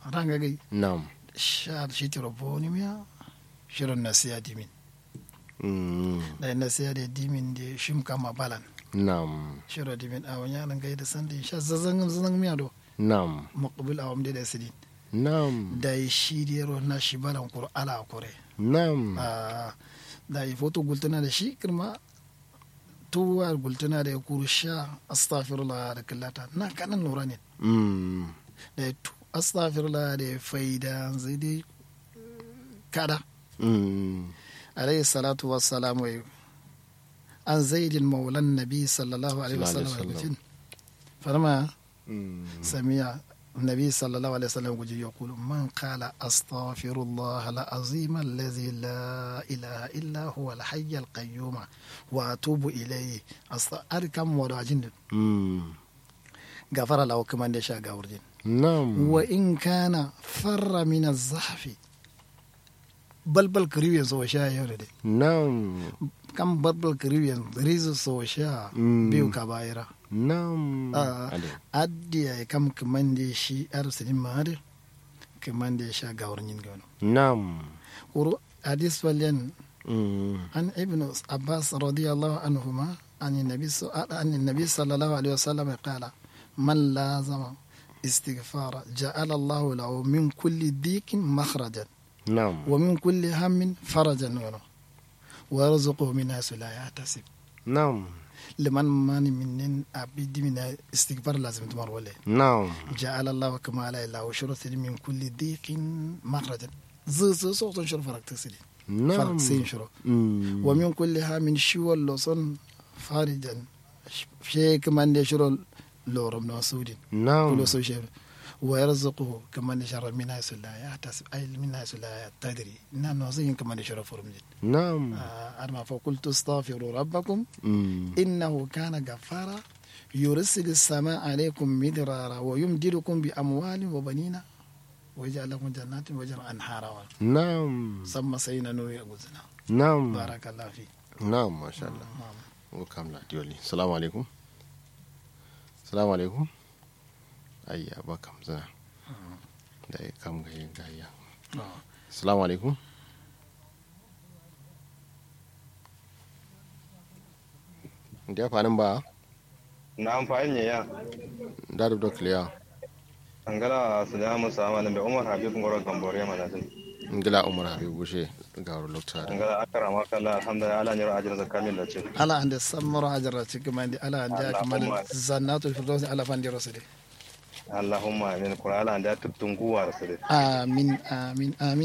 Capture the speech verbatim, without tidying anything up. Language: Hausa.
ranga gai Na'am. sha shi tiroboni miya shirin nasiya dimin Mm. da nasiya da dimin da shim kama balan Na'am. shirin dimin a wani yanan gai da sanda sha zazan zazan miya do Na'am. maqbil a wamde da sidin Na'am. da shi dero na shi balan kur ala kore Na'am. a da yi foto gultuna da shi kirma tuwa gultuna da ya kuru sha astaghfirullah da kallata na kanan nura ne Mm. da ya tu astaghfirullah da ya faida zai dai kada Mm. alayhi salatu wassalamu an zaidin maulan nabi sallallahu alaihi wasallam Sallallahu alaihi alaihi farma Mm. سمع النبي صلى الله عليه وسلم يقول من قال أستغفر الله العظيم الذي لا إله إلا هو الحي القيوم وأتوب إليه أركم وراجين Mm. غفر له كمان دشا غورجين Na'am. وإن كان فر من الزحف بل بل كريم سو شا يورد Na'am. كم بل بل كريم ريز سو شا Mm. بيو كبايرا Na'am. Ah. Ale. addiya kam kamande shi arsirin mahari kamande sha gawarnin gano Na'am. kuro hadis walen Mm. an ibn abbas radiyallahu anhuma an nabi an nabi sallallahu alaihi wasallam qala man lazama istighfara ja'ala Allah lahu min kulli dhikin makhrajan Na'am. wa min kulli hammin farajan wa yarzuquhu min haythu la yahtasib Na'am. liman mani minin abidi min istighfar lazim tumar wale Na'am. جعل الله كما لا إله وشرط من كل ضيق مخرجا زو زو صوت شرف فرق تسلي فرق Na'am. سين شرف Mm. ومن كلها من شو اللصن فارجا شيء كمان يشرو لورم نوسود Na'am. كل سو شيء ويرزقه كمان يشرب من حيث لا يحتسب أي من حيث لا تدري نعم نوزين كمان يشرب فرمجد Na'am. أرما فقلت استغفروا ربكم Mm. إنه كان غفارا يرسل السماء عليكم مدرارا ويمددكم بأموال وبنين ويجعل لكم جنات ويجعل أنهارا Na'am. ثم سينا نوري أبوزنا Na'am. بارك الله فيك Na'am, masha Allah. Welcome la dioli. Assalamu alaikum. Assalamu alaikum. Ayya ba kam zana. Da ya kam ga yin gayya. Assalamu alaikum. Da fanin ba na amfani ne ya da da clear. angala salamu salamu da umar habib ngoro gambore mana din Ngila Umar Habib Bushe ga lokta. angala akara makalla alhamdulillah ala nyar ajin zakamil da ce على عند السمر أجر كمان على عند كمان زنات الفردوس على فندي رسولي allahumma amin qur'ana da tuttun guwa da su آمين آمين آمين